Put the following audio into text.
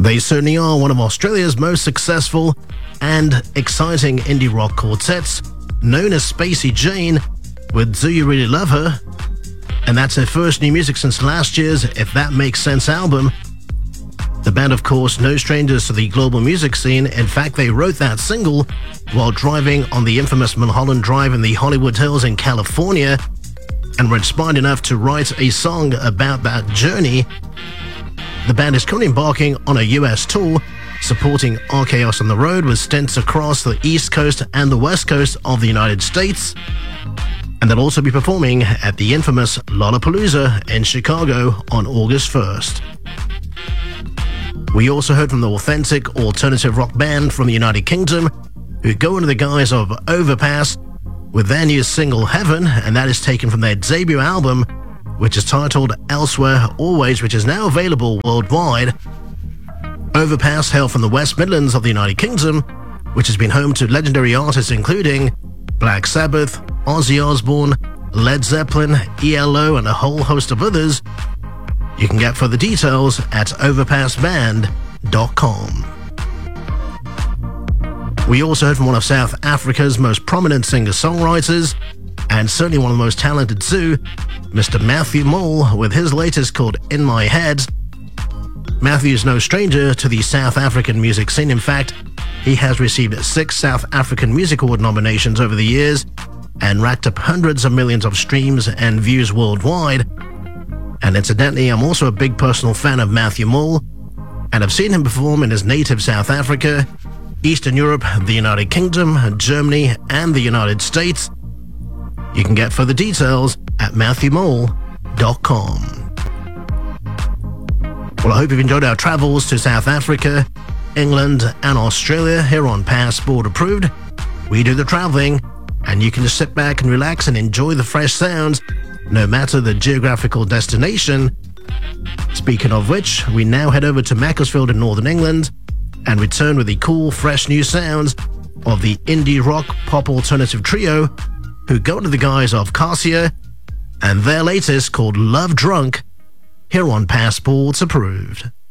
They certainly are one of Australia's most successful and exciting indie rock quartets, known as Spacey Jane with Do You Really Love Her? And that's their first new music since last year's If That Makes Sense album. The band, of course, no strangers to the global music scene. In fact, they wrote that single while driving on the infamous Mulholland Drive in the Hollywood Hills in California, and were inspired enough to write a song about that journey. The band is currently embarking on a US tour, supporting RKOS on the road with stints across the East Coast and the West Coast of the United States. And they'll also be performing at the infamous Lollapalooza in Chicago on August 1st. We also heard from the authentic alternative rock band from the United Kingdom, who go under the guise of Overpass with their new single Heaven, and that is taken from their debut album, which is titled Elsewhere Always, which is now available worldwide. Overpass hail from the West Midlands of the United Kingdom, which has been home to legendary artists including Black Sabbath, Ozzy Osbourne, Led Zeppelin, ELO, and a whole host of others. You can get further details at overpassband.com. We also heard from one of South Africa's most prominent singer-songwriters, and certainly one of the most talented too, Mr. Matthew Mole, with his latest called In My Head. Matthew is no stranger to the South African music scene. In fact, he has received 6 South African Music Award nominations over the years and racked up hundreds of millions of streams and views worldwide. And incidentally, I'm also a big personal fan of Matthew Mole, and I've seen him perform in his native South Africa, Eastern Europe, the United Kingdom, Germany, and the United States. You can get further details at matthewmole.com. Well, I hope you've enjoyed our travels to South Africa, England, and Australia here on Passport Approved. We do the traveling, and you can just sit back and relax and enjoy the fresh sounds, no matter the geographical destination. Speaking of which, we now head over to Macclesfield in Northern England and return with the cool, fresh new sounds of the indie rock pop alternative trio who go under the guise of Cassia, and their latest called Love Drunk, here on Passports Approved.